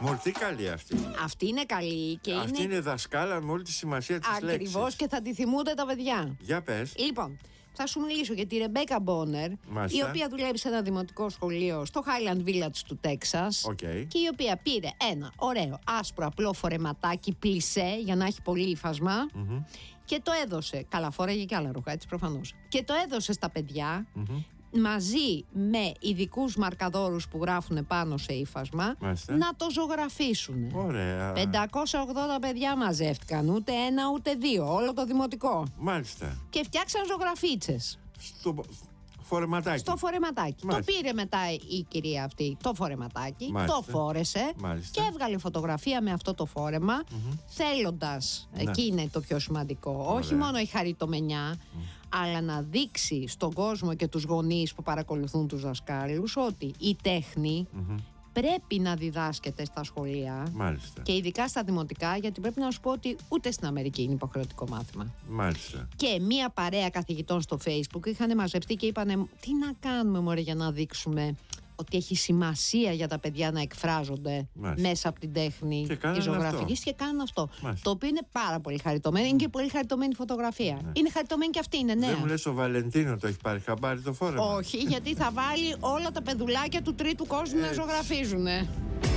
Μορφή καλή αυτή. Αυτή είναι καλή και αυτή είναι δασκάλα με όλη τη σημασία της λέξης. Ακριβώς, και θα τη θυμούνται τα παιδιά. Για πες. Λοιπόν, θα σου μιλήσω για τη Ρεμπέκα Μπόνερ, η οποία δουλεύει σε ένα δημοτικό σχολείο στο Highland Village του Τέξας. Και η οποία πήρε ένα ωραίο άσπρο απλό φορεματάκι πλισέ για να έχει πολύ ύφασμα. Και το έδωσε. Καλά, φόραγε και άλλα ρούχα, έτσι προφανώς. Και το έδωσε στα παιδιά. Μαζί με ειδικούς μαρκαδόρους που γράφουν πάνω σε ύφασμα, να το ζωγραφίσουν. Ωραία. 580 παιδιά μαζεύτηκαν, ούτε ένα ούτε δύο, όλο το δημοτικό. Μάλιστα. Και φτιάξαν ζωγραφίτσες. Φορεματάκι. Στο φορεματάκι. Μάλιστα. Το πήρε μετά η κυρία αυτή το φορεματάκι, το φόρεσε. Μάλιστα. Και έβγαλε φωτογραφία με αυτό το φόρεμα, θέλοντας, εκεί είναι το πιο σημαντικό, όχι μόνο η χαριτομενιά, αλλά να δείξει στον κόσμο και τους γονείς που παρακολουθούν τους δασκάλους ότι η τέχνη πρέπει να διδάσκεται στα σχολεία. Μάλιστα. Και ειδικά στα δημοτικά, γιατί πρέπει να σου πω ότι ούτε στην Αμερική είναι υποχρεωτικό μάθημα. Μάλιστα. Και μία παρέα καθηγητών στο Facebook είχαν μαζευτεί και είπανε, τι να κάνουμε μωρέ για να δείξουμε ότι έχει σημασία για τα παιδιά να εκφράζονται μέσα από την τέχνη τη ζωγραφική, και κάνουν αυτό. Το οποίο είναι πάρα πολύ χαριτωμένο. Είναι και πολύ χαριτωμένη φωτογραφία. Είναι χαριτωμένη και αυτή, είναι νέα. Δεν μου λες ο Βαλεντίνο το έχει πάρει χαμπάρι το φόρεμα? Όχι, γιατί θα βάλει όλα τα παιδουλάκια του τρίτου κόσμου να ζωγραφίζουνε.